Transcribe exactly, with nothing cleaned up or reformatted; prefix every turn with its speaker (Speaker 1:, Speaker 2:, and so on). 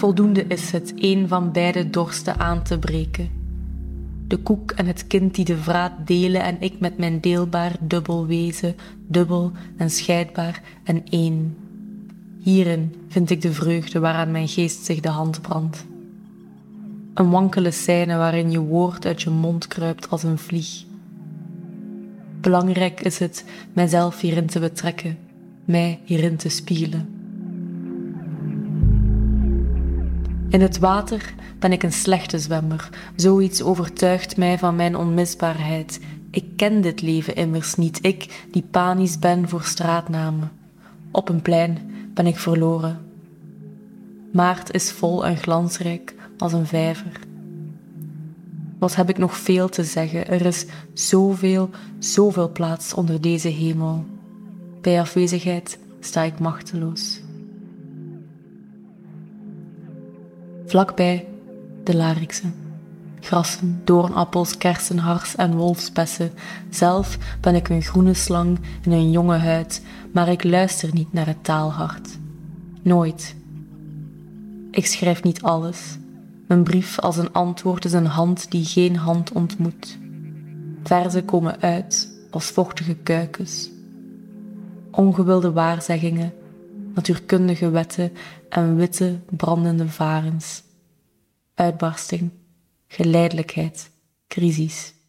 Speaker 1: Voldoende is het een van beide dorsten aan te breken. De koek en het kind die de vraat delen en ik met mijn deelbaar dubbel wezen, dubbel en scheidbaar en één. Hierin vind ik de vreugde waaraan mijn geest zich de hand brandt. Een wankele scène waarin je woord uit je mond kruipt als een vlieg. Belangrijk is het mijzelf hierin te betrekken, mij hierin te spiegelen. In het water ben ik een slechte zwemmer. Zoiets overtuigt mij van mijn onmisbaarheid. Ik ken dit leven immers niet, ik die panisch ben voor straatnamen. Op een plein ben ik verloren. Maart is vol en glansrijk als een vijver. Wat heb ik nog veel te zeggen? Er is zoveel, zoveel plaats onder deze hemel. Bij afwezigheid sta ik machteloos. Vlakbij de lariksen. Grassen, doornappels, kersen, hars en wolfsbessen. Zelf ben ik een groene slang in een jonge huid, maar ik luister niet naar het taalhart. Nooit. Ik schrijf niet alles. Mijn brief als een antwoord is een hand die geen hand ontmoet. Verzen komen uit als vochtige kuikens. Ongewilde waarzeggingen, natuurkundige wetten en witte brandende varens. Uitbarsting, geleidelijkheid, crisis.